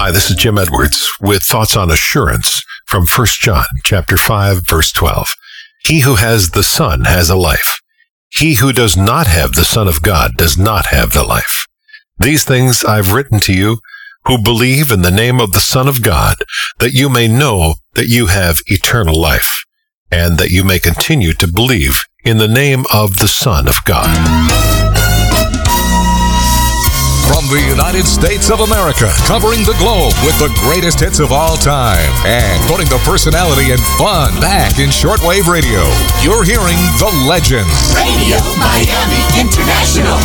Hi, this is Jim Edwards with thoughts on assurance from 1 John chapter 5, verse 12. He who has the Son has a life. He who does not have the Son of God does not have the life. These things I've written to you who believe in the name of the Son of God, that you may know that you have eternal life, and that you may continue to believe in the name of the Son of God. From the United States of America, covering the globe with the greatest hits of all time, and putting the personality and fun back in shortwave radio, you're hearing The Legends. Radio Miami International.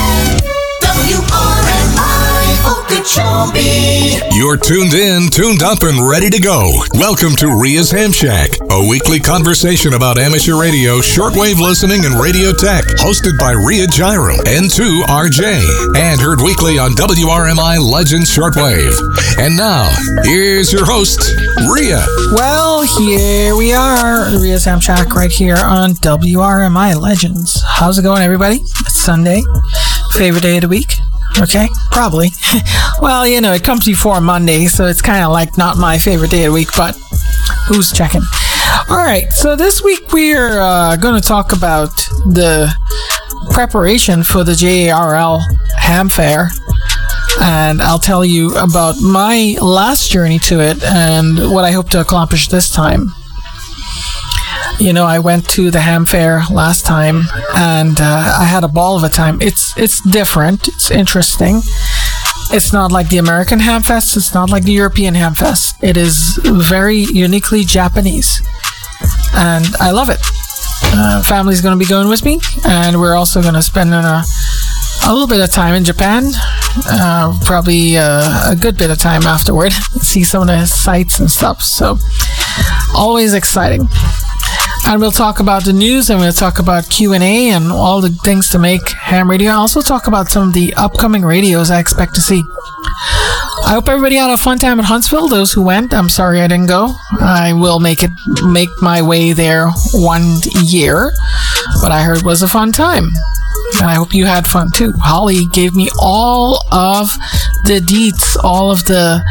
WRMI Okeechobee. You're tuned in, tuned up, and ready to go. Welcome to Ria's Ham Shack, a weekly conversation about amateur radio, shortwave listening, and radio tech, hosted by Ria Gyro, N2RJ, and heard weekly on WRMI Legends Shortwave. And now, here's your host, Ria. Well, here we are, Ria's Ham Shack, right here on WRMI Legends. How's it going, everybody? It's Sunday. Favorite day of the week? Okay, probably. Well, you know, it comes before Monday, so it's kind of like not my favorite day of the week, but who's checking? All right, so this week we're going to talk about the preparation for the JARL Ham Fair, and I'll tell you about my last journey to it and what I hope to accomplish this time. You know, I went to the Ham Fair last time, and I had a ball of a time. It's different. It's interesting. It's not like the American Ham Fest. It's not like the European Ham Fest. It is very uniquely Japanese, and I love it. Family's going to be going with me, and we're also going to spend a little bit of time in Japan. Probably a good bit of time afterward. See some of the sights and stuff. So, always exciting. And we'll talk about the news, and we'll talk about Q&A and all the things to make ham radio. I'll also talk about some of the upcoming radios I expect to see. I hope everybody had a fun time at Huntsville. Those who went, I'm sorry I didn't go. I will make my way there one year, but I heard it was a fun time. And I hope you had fun too. Holly gave me all of the deets, all of the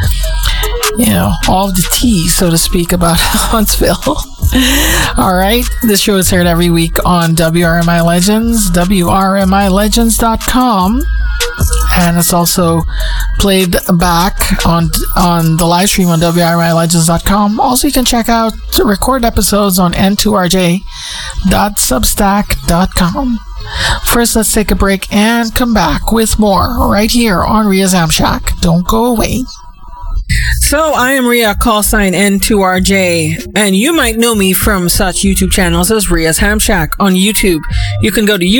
tea, so to speak, about Huntsville. All right. This show is heard every week on WRMI Legends, WRMILegends.com. And it's also played back on the live stream on WRMILegends.com. Also, you can check out recorded episodes on n2rj.substack.com. First, let's take a break and come back with more right here on Ria's Ham Shack. Don't go away. So, I am Ria, call sign N2RJ, and you might know me from such YouTube channels as Ria's Ham Shack on YouTube. You can go to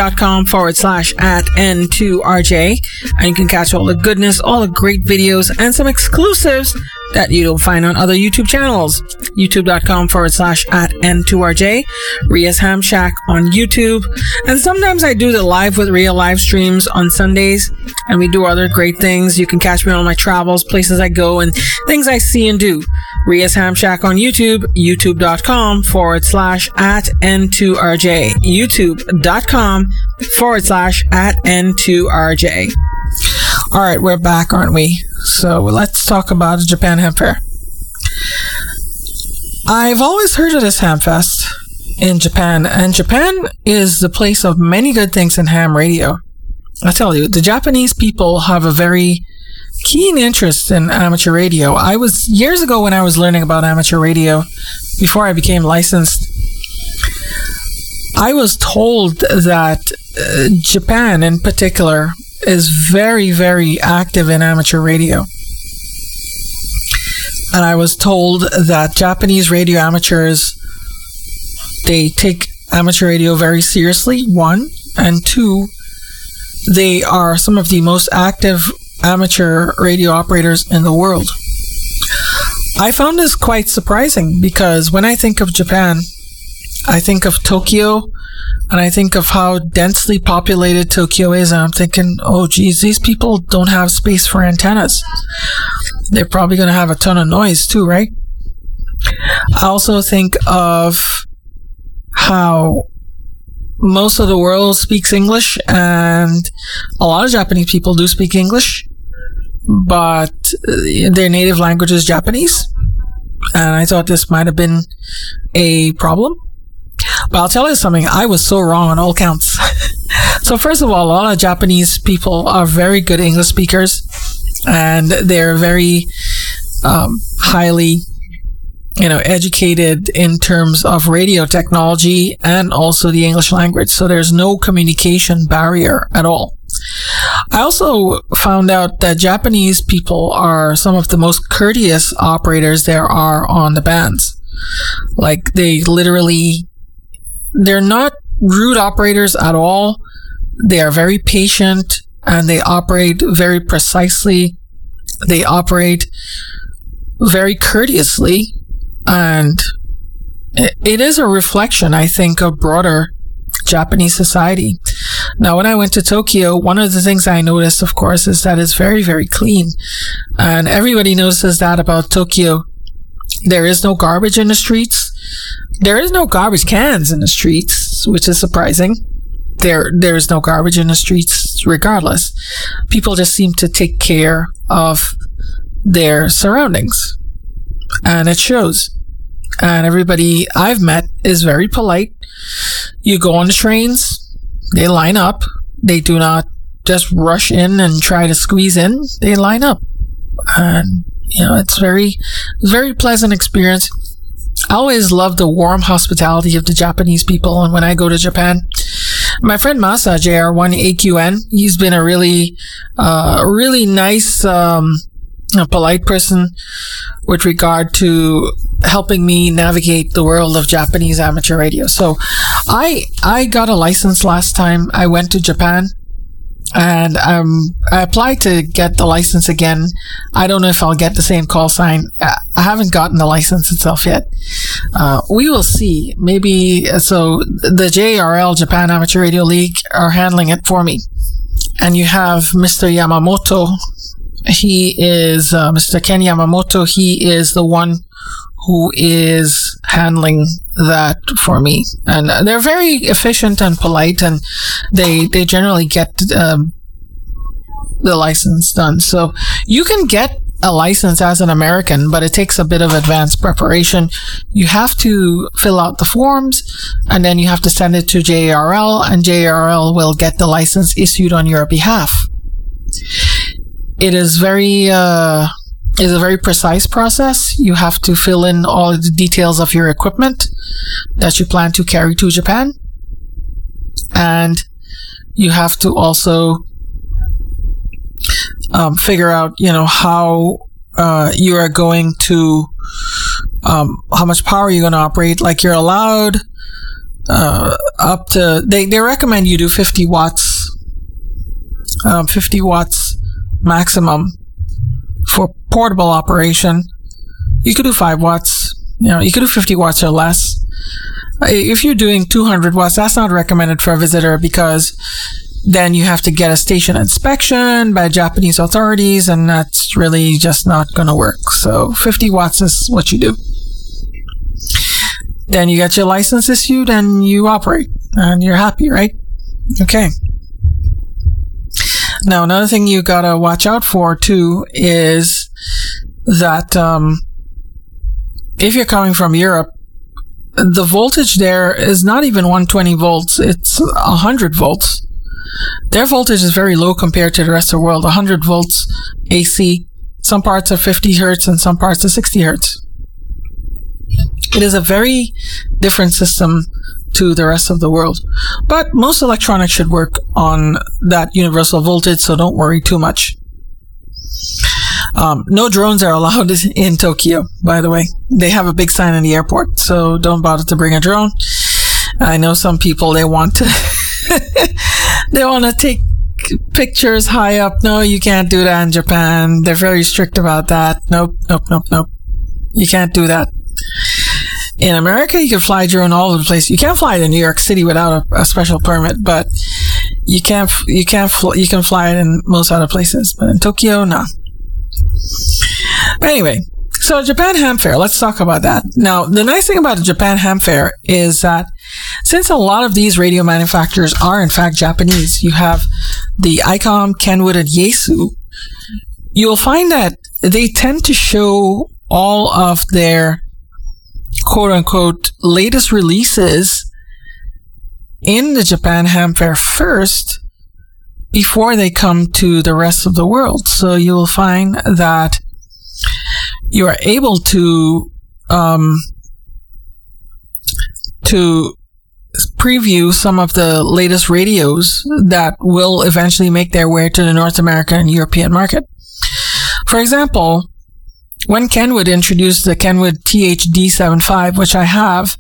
youtube.com/@N2RJ, and you can catch all the goodness, all the great videos, and some exclusives that you don't find on other YouTube channels. youtube.com/@N2RJ, Ria's Ham Shack on YouTube. And sometimes I do the Live with Ria live streams on Sundays, and we do other great things. You can catch me on my travels, places I go, and things I see and do. Ria's Ham Shack on YouTube, youtube.com/@N2RJ, youtube.com/@N2RJ. All right, we're back, aren't we? So let's talk about the Japan Ham Fair. I've always heard of this Ham Fest in Japan, and Japan is the place of many good things in ham radio. I tell you, the Japanese people have a very keen interest in amateur radio. Years ago when I was learning about amateur radio, before I became licensed, I was told that Japan in particular is very, very active in amateur radio. And I was told that Japanese radio amateurs, they take amateur radio very seriously, one, and two, they are some of the most active amateur radio operators in the world. I found this quite surprising because when I think of Japan, I think of Tokyo, and I think of how densely populated Tokyo is, and I'm thinking, oh geez, these people don't have space for antennas. They're probably going to have a ton of noise too, right? I also think of how most of the world speaks English, and a lot of Japanese people do speak English, but their native language is Japanese. And I thought this might have been a problem. But I'll tell you something, I was so wrong on all counts. So first of all, a lot of Japanese people are very good English speakers, and they're very highly, educated in terms of radio technology and also the English language. So there's no communication barrier at all. I also found out that Japanese people are some of the most courteous operators there are on the bands. Like, they're not rude operators at all. They are very patient, and they operate very precisely. They operate very courteously, and it is a reflection, I think, of broader Japanese society. Now, when I went to Tokyo, one of the things I noticed, of course, is that it's very, very clean. And everybody notices that about Tokyo. There is no garbage in the streets. There is no garbage cans in the streets, which is surprising. There is no garbage in the streets regardless. People just seem to take care of their surroundings. And it shows. And everybody I've met is very polite. You go on the trains, they line up. They do not just rush in and try to squeeze in. They line up. And, it's very pleasant experience. I always love the warm hospitality of the Japanese people. And when I go to Japan, my friend Masa, JR1AQN, he's been a really nice, polite person with regard to helping me navigate the world of Japanese amateur radio. So I got a license last time I went to Japan, and I applied to get the license again. I don't know if I'll get the same call sign. I haven't gotten the license itself yet. We will see. Maybe, so the JRL, Japan Amateur Radio League, are handling it for me. And you have Mr. Yamamoto. He is, Mr. Ken Yamamoto. He is the one who is handling that for me. And they're very efficient and polite, and they generally get the license done. So you can get a license as an American, but it takes a bit of advanced preparation. You have to fill out the forms, and then you have to send it to JRL, and JRL will get the license issued on your behalf. It is a very precise process. You have to fill in all the details of your equipment that you plan to carry to Japan. And you have to also figure out, how you are going to, how much power you're going to operate. Like, you're allowed up to, they recommend you do 50 watts, 50 watts maximum for portable operation. You could do 5 watts, you could do 50 watts or less. If you're doing 200 watts, that's not recommended for a visitor, because then you have to get a station inspection by Japanese authorities, and that's really just not going to work. So 50 watts is what you do. Then you get your license issued and you operate, and you're happy, right? Okay. Now, another thing you gotta watch out for too is that if you're coming from Europe, the voltage there is not even 120 volts, it's 100 volts. Their voltage is very low compared to the rest of the world, 100 volts AC. Some parts are 50 hertz and some parts are 60 hertz. It is a very different system to the rest of the world. But most electronics should work on that universal voltage, so don't worry too much. No drones are allowed in Tokyo, by the way. They have a big sign in the airport, so don't bother to bring a drone. I know some people, they want to they want to take pictures high up. No, you can't do that in Japan. They're very strict about that. Nope. You can't do that. In America, you can fly drone all over the place. You can't fly to New York City without a special permit, but you can fly it in most other places. But in Tokyo, no. But anyway, so Japan Ham Fair, let's talk about that. Now, the nice thing about the Japan Ham Fair is that since a lot of these radio manufacturers are in fact Japanese, you have the ICOM, Kenwood, and Yaesu. you'll find that they tend to show all of their quote-unquote latest releases in the Japan Ham Fair first before they come to the rest of the world. So you'll find that you are able to preview some of the latest radios that will eventually make their way to the North American and European market. For example, when Kenwood introduced the Kenwood THD75, which I have,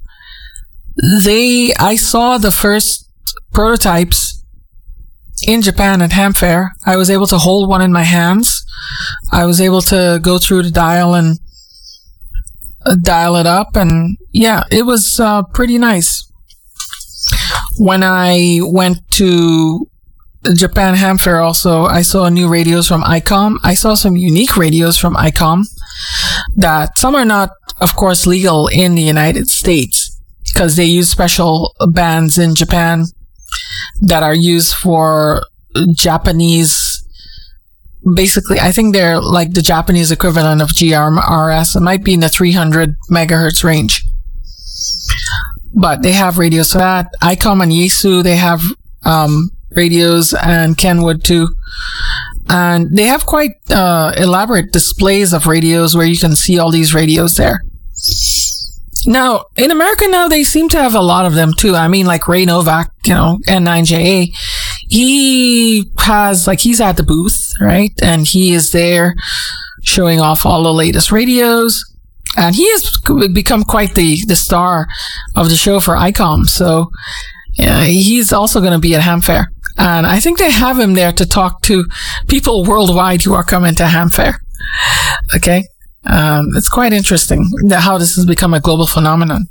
I saw the first prototypes in Japan at Ham Fair. I was able to hold one in my hands. I was able to go through the dial and dial it up, and yeah, it was pretty nice. When I went to Japan Ham Fair also, I saw new radios from ICOM. I saw some unique radios from ICOM that some are not, of course, legal in the United States because they use special bands in Japan that are used for Japanese. Basically, I think they're like the Japanese equivalent of GMRS. It might be in the 300 megahertz range. But they have radios for that. ICOM and Yaesu, they have radios, and Kenwood too. And they have quite elaborate displays of radios where you can see all these radios there. Now, in America now, they seem to have a lot of them too. I mean, like Ray Novak, N9JA, he has, he's at the booth, right? And he is there showing off all the latest radios. And he has become quite the star of the show for ICOM. So he's also going to be at Ham Fair. And I think they have him there to talk to people worldwide who are coming to Ham Fair. Okay. It's quite interesting how this has become a global phenomenon.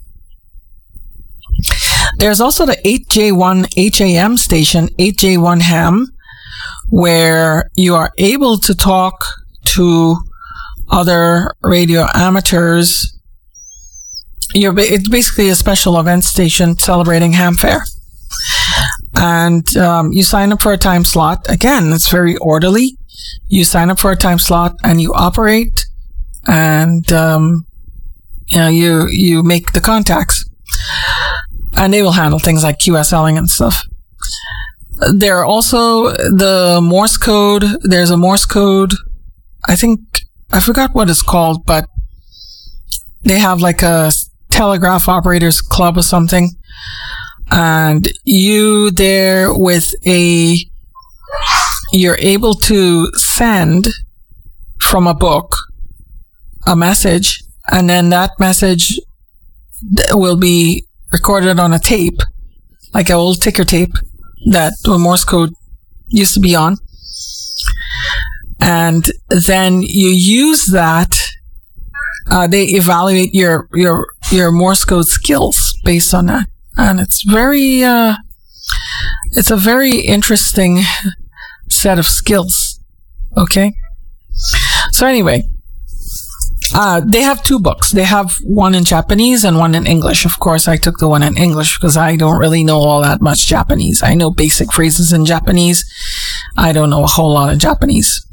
There's also the 8J1 HAM station, 8J1 Ham, where you are able to talk to other radio amateurs. It's basically a special event station celebrating Ham Fair. And you sign up for a time slot. Again, it's very orderly. You sign up for a time slot and you operate, and you make the contacts. And they will handle things like QSLing and stuff. There are also the Morse code. There's a Morse code. I forgot what it's called, but they have like a telegraph operators club or something. And you there you're able to send from a book a message, and then that message will be recorded on a tape, like an old ticker tape that the Morse code used to be on. And then you use that. They evaluate your Morse code skills based on that, and it's a very interesting set of skills. Okay. So anyway, they have two books. They have one in Japanese and one in English. Of course, I took the one in English because I don't really know all that much Japanese. I know basic phrases in Japanese. I don't know a whole lot of Japanese.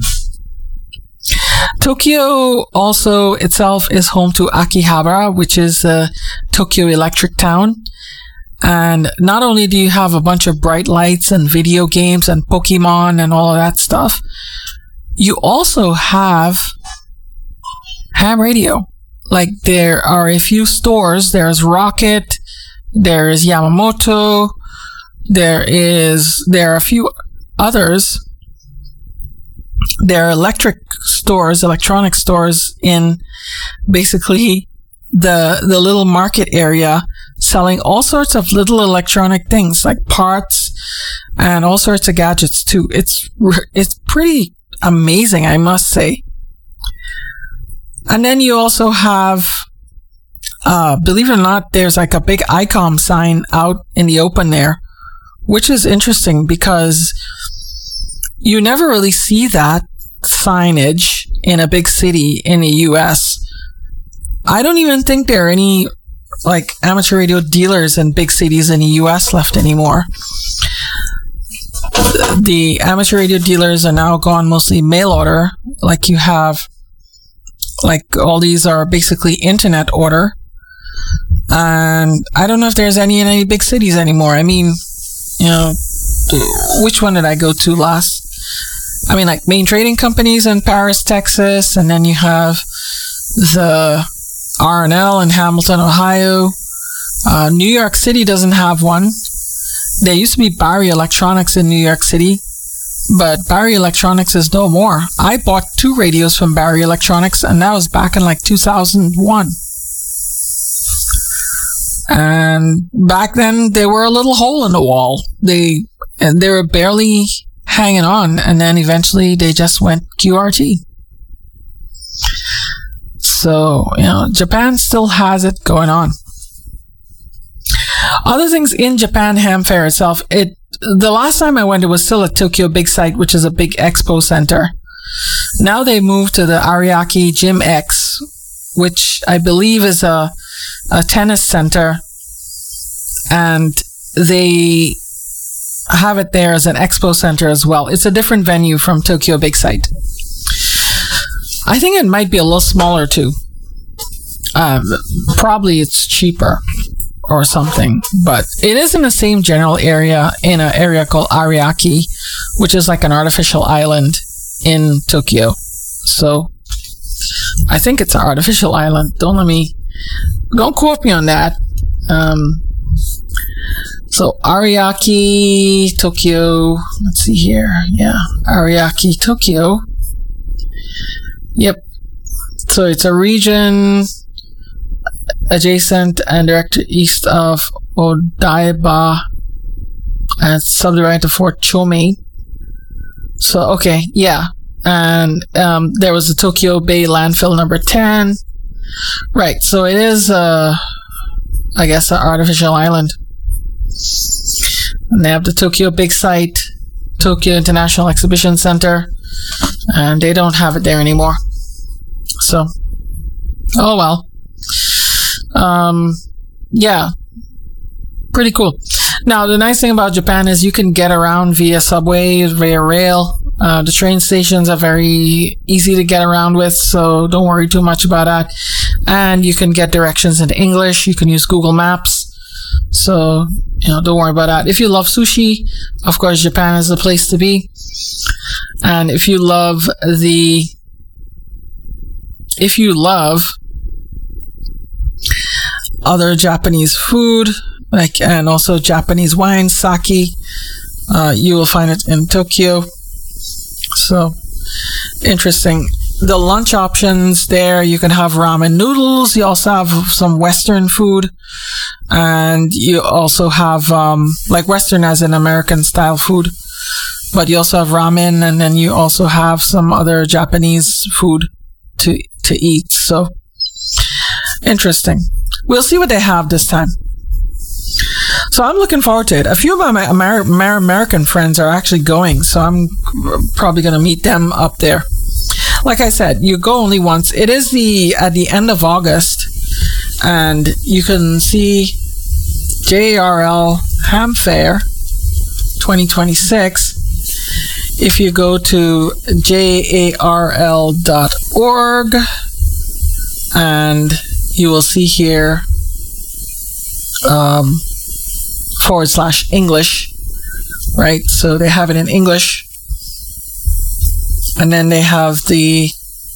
Tokyo also itself is home to Akihabara, which is a Tokyo electric town. And not only do you have a bunch of bright lights and video games and Pokemon and all of that stuff, you also have ham radio. Like, there are a few stores. There's Rocket, there is Yamamoto, there are a few others. There are electronic stores in basically the little market area, selling all sorts of little electronic things like parts and all sorts of gadgets too. It's pretty amazing, I must say. And then you also have, believe it or not, there's like a big ICOM sign out in the open there, which is interesting because you never really see that signage in a big city in the US. I don't even think there are any like amateur radio dealers in big cities in the US left anymore. the amateur radio dealers are now gone mostly mail order. Like you have, like all these are basically internet order. And I don't know if there's any in any big cities anymore. I mean, you know, which one did I go to last? I mean, like main trading companies in Paris, Texas, and then you have the R&L in Hamilton, Ohio. New York City doesn't have one. There used to be Barry Electronics in New York City, but Barry Electronics is no more. I bought 2 radios from Barry Electronics, and that was back in like 2001. And back then, they were a little hole in the wall. They were barely hanging on, and then eventually they just went QRT. So, you know, Japan still has it going on. Other things in Japan Ham Fair itself, the last time I went, it was still at Tokyo Big Sight, which is a big expo center. Now they moved to the Ariake Gym X, which I believe is a tennis center, and they have it there as an expo center as well. It's a different venue from Tokyo Big Sight. I think it might be a little smaller too. Probably it's cheaper or something, but it is in the same general area, in an area called Ariake, which is like an artificial island in Tokyo. So I think it's an artificial island. Don't quote me on that. So Ariake, Tokyo, let's see here. Yeah, Ariake, Tokyo. Yep. So it's a region adjacent and directly east of Odaiba and subdivided to Fort Chome. So, okay, yeah. And there was the Tokyo Bay landfill number 10. Right, so it is, I guess, an artificial island. And they have the Tokyo Big Sight, Tokyo International Exhibition Center, and they don't have it there anymore. So, oh well. Yeah, pretty cool. Now, the nice thing about Japan is you can get around via subway, via rail. The train stations are very easy to get around with, so don't worry too much about that. And you can get directions in English. You can use Google Maps. So, you know, don't worry about that. If you love sushi, of course, Japan is the place to be. And if you love other Japanese food, and also Japanese wine, sake, you will find it in Tokyo. So, interesting. The lunch options there, you can have ramen noodles. You also have some Western food. And you also have, like Western as in American style food. But you also have ramen, and then you also have some other Japanese food to eat. So, interesting. We'll see what they have this time. So I'm looking forward to it. A few of my American friends are actually going, so I'm probably going to meet them up there. Like I said, you go only once. It is at the end of August, and you can see JARL Ham Fair 2026 if you go to jarl.org, and you will see here /English, right? So they have it in English. And then they have the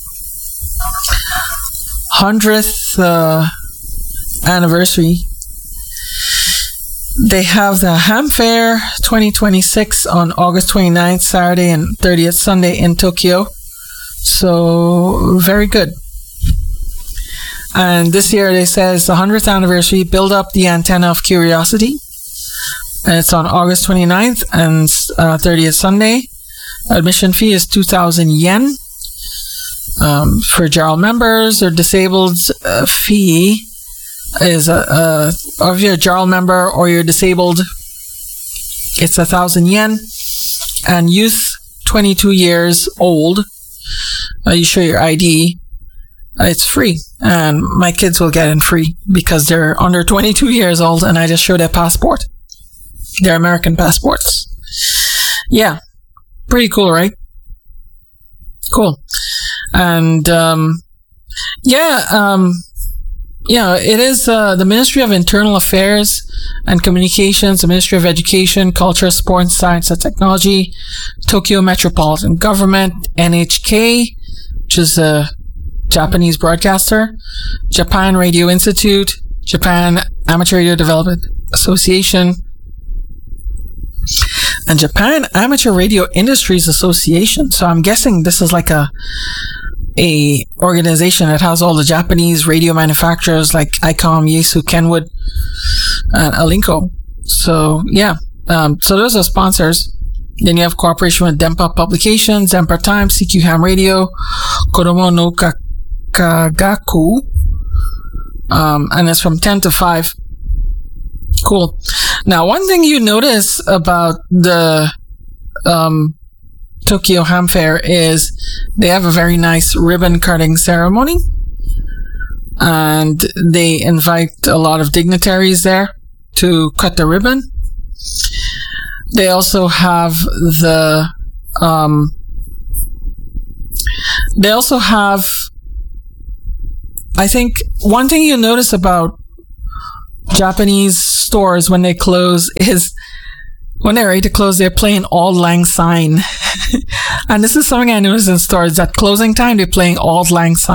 100th anniversary. They have the Ham Fair 2026 on August 29th, Saturday, and 30th, Sunday in Tokyo. So, very good. And this year they says the 100th anniversary, build up the antenna of curiosity. And it's on August 29th and 30th Sunday. Admission fee is 2,000 yen. For JARL members or disabled, fee is if you're a JARL member or you're disabled, it's 1,000 yen. And youth 22 years old, you show your ID, it's free. And my kids will get in free because they're under 22 years old, and I just show their passport, their American passports. Yeah. Pretty cool, right? Cool. And, it is the Ministry of Internal Affairs and Communications, the Ministry of Education, Culture, Sports, Science and Technology, Tokyo Metropolitan Government, NHK, which is a Japanese broadcaster, Japan Radio Institute, Japan Amateur Radio Development Association, and Japan Amateur Radio Industries Association. So I'm guessing this is like a organization that has all the Japanese radio manufacturers like ICOM, Yaesu, Kenwood, and Alinco. So yeah, so those are sponsors. Then you have cooperation with Dempa Publications, Dempa Times, CQ Ham Radio, Kodomo no Kagaku, and it's from 10 to 5. Cool. Now, one thing you notice about the Tokyo Ham Fair is they have a very nice ribbon cutting ceremony, and they invite a lot of dignitaries there to cut the ribbon. They also have I think one thing you notice about Japanese stores when they close is when they're ready to close, they're playing Auld Lang Syne. And this is something I noticed in stores, that closing time, they're playing Auld Lang Syne.